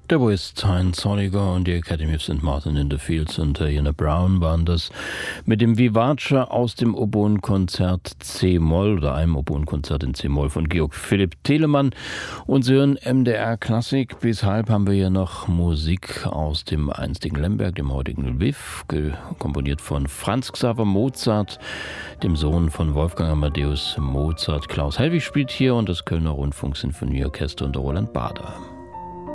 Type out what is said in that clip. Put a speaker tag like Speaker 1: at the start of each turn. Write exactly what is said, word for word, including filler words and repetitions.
Speaker 1: Der West, Heinz Holliger und die Academy of Saint Martin in the Fields und Diana Brown waren das mit dem Vivace aus dem Oboenkonzert C-Moll oder einem Oboenkonzert in C-Moll von Georg Philipp Telemann. Und Sie hören M D R Klassik. Bis halb haben wir hier noch Musik aus dem einstigen Lemberg, dem heutigen Lviv, komponiert von Franz Xaver Mozart, dem Sohn von Wolfgang Amadeus Mozart. Klaus Hellwig spielt hier und das Kölner Rundfunksinfonieorchester unter Roland Bader.